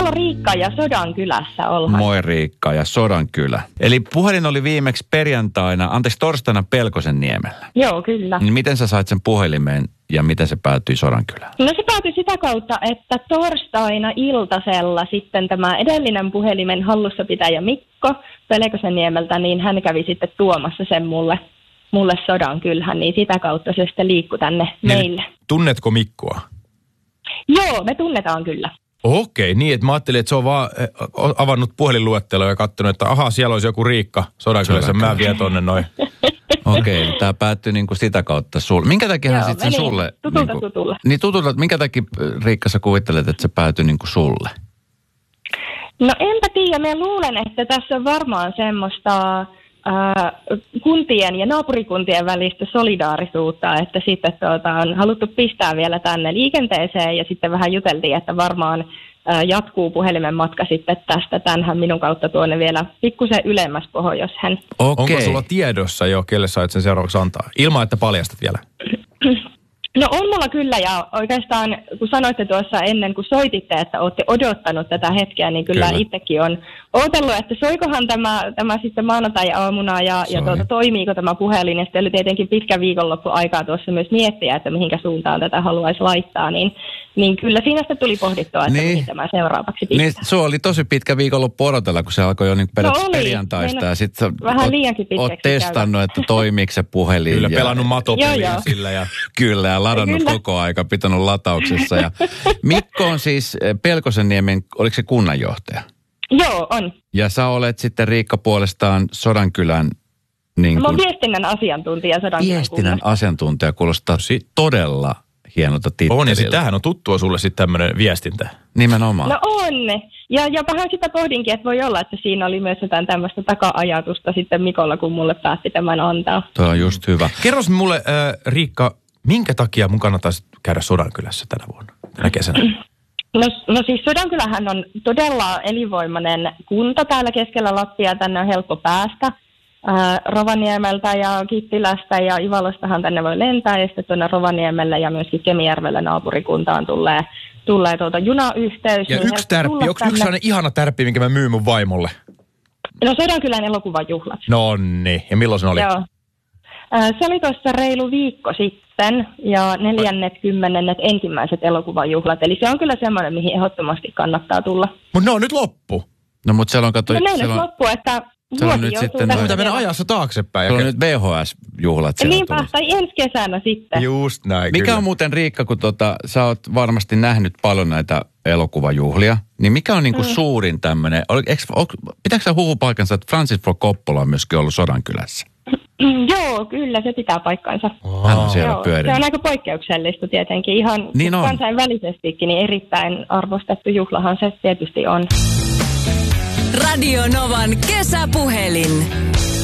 täällä Riikka ja Sodankylässä ollaan. Moi Riikka ja Sodankylä. Eli puhelin oli viimeksi torstaina Pelkosenniemellä. Joo, kyllä. Niin miten sä sait sen puhelimeen ja miten se päätyi Sodankylään? No se päätyi sitä kautta, että torstaina iltasella sitten tämä edellinen puhelimen hallussapitäjä Mikko Pelkosenniemeltä, niin hän kävi sitten tuomassa sen mulle Sodankylään, niin sitä kautta se sitten liikkui tänne meille. Tunnetko Mikkoa? Joo, me tunnetaan kyllä. Okei, niin että mä ajattelin, että se on vaan avannut puhelinluetteloa ja katsonut, että ahaa, siellä olisi joku Riikka Sodankylässä, mä vien tonne noin. Okei, tämä päättyi niinku sitä kautta sulle. Minkä takia hän sitten sulle? Tutulle. Niin tutulta, minkä takia Riikka sä kuvittelet, että se päätyi niinku sulle? No enpä tiedä, mä luulen, että tässä on varmaan semmoista kuntien ja naapurikuntien välistä solidaarisuutta, että sitten on haluttu pistää vielä tänne liikenteeseen ja sitten vähän juteltiin, että varmaan jatkuu puhelimen matka sitten tästä tänhän minun kautta tuonne vielä pikkusen ylemmäs pohjoiseen. Okei. Onko sulla tiedossa jo, kelle sait sen seuraavaksi antaa? Ilman, että paljastat vielä. No on mulla kyllä, ja oikeastaan kun sanoitte tuossa ennen kuin soititte, että olette odottanut tätä hetkeä, niin kyllä. Itsekin on odotellut, että soikohan tämä sitten maanantai-aamuna ja toimiiko tämä puhelin. Ja sitten oli tietenkin pitkä viikonloppu aikaa tuossa myös miettiä, että mihinkä suuntaan tätä haluaisi laittaa, niin kyllä siinä sitten tuli pohdittua, että mihin tämä seuraavaksi pistää. Niin, se oli tosi pitkä viikonloppu odotella, kun se alkoi jo niin perjantaista. Ja sitten vähän liiankin pitkäksi oot testannut, että toimiiko se puhelin. Kyllä, pelannut matopeliä sillä. Ja... Kyllä, ja ladannut koko aika, pitänyt latauksessa. Ja Mikko on siis Pelkosenniemen, oliko se kunnanjohtaja? Joo, on. Ja sä olet sitten Riikka puolestaan Sodankylän... Niin mä oon viestinnän asiantuntija Sodankylän Viestinnän asiantuntija kuulostaa todella hienolta titteliltä. On, ja tämähän on tuttua sulle sitten tämmöinen viestintä. Nimenomaan. No on. Ja jopahan sitä pohdinkin, että voi olla, että siinä oli myös jotain tämmöistä taka-ajatusta sitten Mikolla, kun mulle päätti tämän antaa. Tuo on just hyvä. Kerros mulle, Riikka, minkä takia mun kannattaisi käydä Sodankylässä tänä vuonna, tänä kesänä? No siis Sodankylähän on todella elinvoimainen kunta täällä keskellä Lappia. Tänne on helppo päästä. Rovaniemeltä ja Kittilästä ja Ivalostahan tänne voi lentää. Ja sitten tuonne Rovaniemelle ja myöskin Kemijärvelle naapurikuntaan tulee junayhteys. Ja niin yksi tärppi, onko yksi sellainen ihana tärppi, minkä mä myyn mun vaimolle? No Sodankylän elokuvajuhlat. No niin, ja milloin se oli? Joo. Se oli tuossa reilu viikko sitten ja 40. ensimmäiset elokuvajuhlat. Eli se on kyllä semmoinen, mihin ehdottomasti kannattaa tulla. Mutta ne on nyt loppu. No mutta siellä on loppu, että vuosi nyt sitten pitää mennä ajassa taaksepäin. Siellä on nyt VHS-juhlat siellä niinpä, tai ensi kesänä sitten. Just näin, mikä kyllä. on muuten, Riikka, kun sä oot varmasti nähnyt paljon näitä elokuvajuhlia, niin mikä on niinku suurin tämmöinen, pitääkö sä huhupaikansa, että Francis Ford Coppola on myöskin ollut Sodankylässä? Joo, kyllä se pitää paikkansa. Hän on siellä pyörinyt. Se on aika poikkeuksellista tietenkin. Ihan niin kansainvälisestikin niin erittäin arvostettu juhlahan se tietysti on. Radio Novan kesäpuhelin.